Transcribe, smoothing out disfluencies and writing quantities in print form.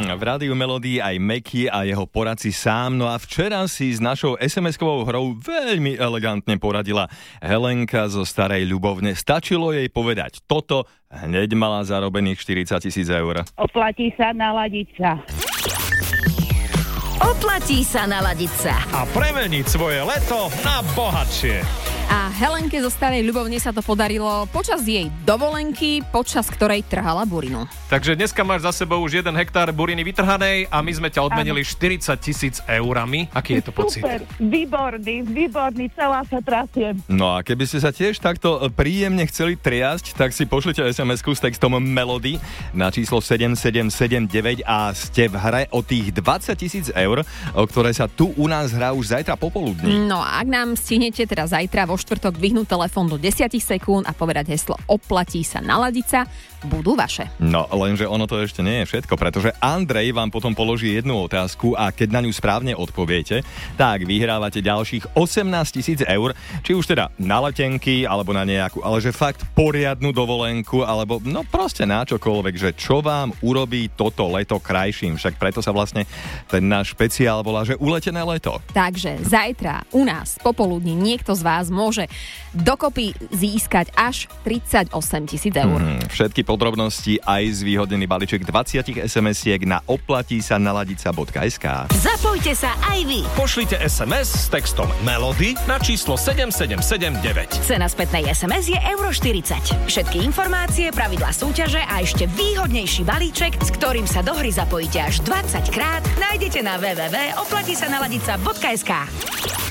V rádiu Melody aj Meky a jeho poradci sám. No a včera si s našou SMS-kovou hrou veľmi elegantne poradila Helenka zo Starej Ľubovne. Stačilo jej povedať toto, hneď mala zarobených 40 000 eur. Oplatí sa naladiť sa. Oplatí sa naladiť sa. A premeniť svoje leto na bohatšie. A Helenke zo Starej Ľubovne sa to podarilo počas jej dovolenky, počas ktorej trhala burinu. Takže dneska máš za sebou už 1 hektár buriny vytrhanej a my sme ťa odmenili 40 000 eurami. Aký je to pocit? Super, výborný, celá sa trasiem. No a keby ste sa tiež takto príjemne chceli triasť, tak si pošlite SMS-ku s textom Melody na číslo 7779 a ste v hre o tých 20 000 eur, o ktoré sa tu u nás hrá už zajtra popoludní. No a ak nám stihnete teda zajtra vo štvrtok dvihnúť telefón do 10 sekúnd a povedať heslo oplatí sa naladiť sa, budú vaše. No, lenže ono to ešte nie je všetko, pretože Andrej vám potom položí jednu otázku a keď na ňu správne odpoviete, tak vyhrávate ďalších 18 000 eur, či už teda na letenky, alebo na nejakú, ale že fakt poriadnu dovolenku, alebo no proste na čokoľvek, že čo vám urobí toto leto krajším. Však preto sa vlastne ten náš špeciál volá, že uletené leto. Takže zajtra u nás popoludní niekto z vás môže dokopy získať až 38 000 eur. Všetky podrobnosti aj zvýhodnený balíček 20 SMS-iek na oplatísanaladica.sk. Zapojte sa aj vy. Pošlite SMS s textom Melody na číslo 7779. Cena spätnej SMS je €40. Všetky informácie, pravidlá súťaže a ešte výhodnejší balíček, s ktorým sa do hry zapojíte až 20 krát, nájdete na www.oplatisanaladica.sk.